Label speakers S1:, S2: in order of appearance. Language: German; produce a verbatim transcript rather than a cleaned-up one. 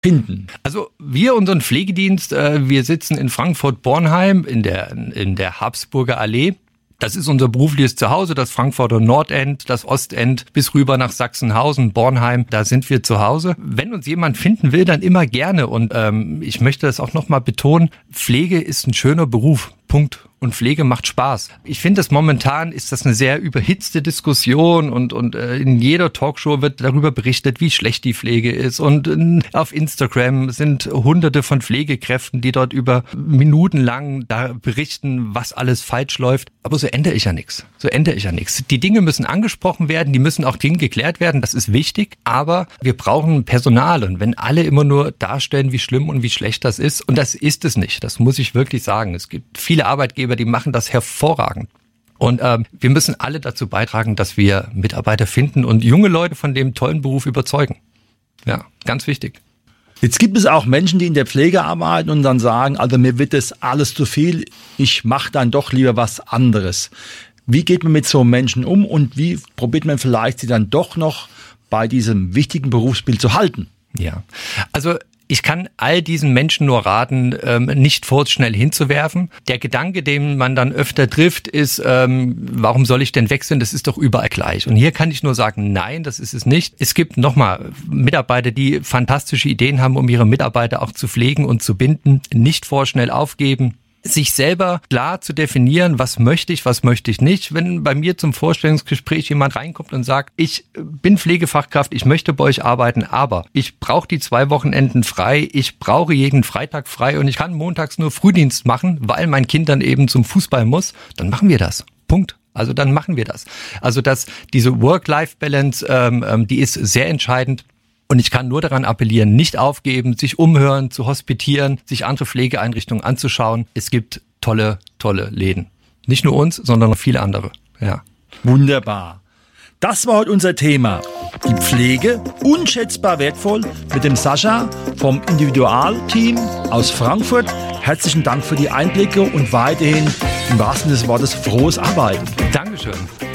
S1: finden?
S2: Also wir, unseren Pflegedienst, äh, wir sitzen in Frankfurt-Bornheim in der, in der Habsburger Allee. Das ist unser berufliches Zuhause, das Frankfurter Nordend, das Ostend, bis rüber nach Sachsenhausen, Bornheim, da sind wir zu Hause. Wenn uns jemand finden will, dann immer gerne. Und ähm, ich möchte das auch nochmal betonen, Pflege ist ein schöner Beruf, Punkt. Und Pflege macht Spaß. Ich finde, dass momentan ist das eine sehr überhitzte Diskussion und und äh, in jeder Talkshow wird darüber berichtet, wie schlecht die Pflege ist. Und äh, auf Instagram sind hunderte von Pflegekräften, die dort über Minuten lang da berichten, was alles falsch läuft. Aber so ändere ich ja nichts. So ändere ich ja nichts. Die Dinge müssen angesprochen werden, die müssen auch Dinge geklärt werden. Das ist wichtig. Aber wir brauchen Personal. Und wenn alle immer nur darstellen, wie schlimm und wie schlecht das ist, und das ist es nicht, das muss ich wirklich sagen. Es gibt viele Arbeitgeber, die machen das hervorragend. Und ähm, wir müssen alle dazu beitragen, dass wir Mitarbeiter finden und junge Leute von dem tollen Beruf überzeugen. Ja, ganz wichtig.
S1: Jetzt gibt es auch Menschen, die in der Pflege arbeiten und dann sagen, also mir wird das alles zu viel, ich mache dann doch lieber was anderes. Wie geht man mit so Menschen um und wie probiert man vielleicht, sie dann doch noch bei diesem wichtigen Berufsbild zu halten?
S2: Ja, also ich kann all diesen Menschen nur raten, ähm, nicht vorschnell hinzuwerfen. Der Gedanke, den man dann öfter trifft, ist, ähm, warum soll ich denn wechseln? Das ist doch überall gleich. Und hier kann ich nur sagen, nein, das ist es nicht. Es gibt nochmal Mitarbeiter, die fantastische Ideen haben, um ihre Mitarbeiter auch zu pflegen und zu binden. Nicht vorschnell aufgeben. Sich selber klar zu definieren, was möchte ich, was möchte ich nicht. Wenn bei mir zum Vorstellungsgespräch jemand reinkommt und sagt, ich bin Pflegefachkraft, ich möchte bei euch arbeiten, aber ich brauche die zwei Wochenenden frei, ich brauche jeden Freitag frei und ich kann montags nur Frühdienst machen, weil mein Kind dann eben zum Fußball muss, dann machen wir das. Punkt. Also dann machen wir das. Also dass diese Work-Life-Balance, ähm, die ist sehr entscheidend. Und ich kann nur daran appellieren, nicht aufgeben, sich umhören, zu hospitieren, sich andere Pflegeeinrichtungen anzuschauen. Es gibt tolle, tolle Läden. Nicht nur uns, sondern noch viele andere. Ja.
S1: Wunderbar. Das war heute unser Thema. Die Pflege, unschätzbar wertvoll, mit dem Sascha vom Individualteam aus Frankfurt. Herzlichen Dank für die Einblicke und weiterhin im wahrsten Sinne des Wortes frohes Arbeiten.
S2: Dankeschön.